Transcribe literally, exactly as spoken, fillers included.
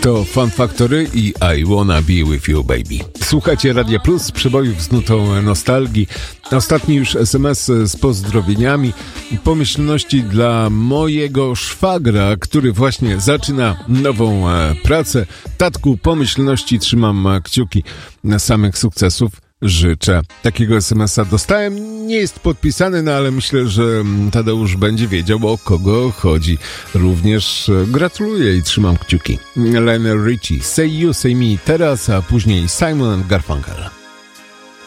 to Fun Factory i I Wanna Be With You Baby. Słuchajcie Radia Plus, przebojów z nutą nostalgii. Ostatni już es em es z pozdrowieniami i pomyślności dla mojego szwagra, który właśnie zaczyna nową e, pracę. Tatku, pomyślności, trzymam kciuki na samych sukcesów. Życzę. Takiego es em es a dostałem. Nie jest podpisany, no ale myślę, że Tadeusz będzie wiedział, o kogo chodzi. Również gratuluję i trzymam kciuki. Lionel Richie, Say You, Say Me teraz, a później Simon and Garfunkel.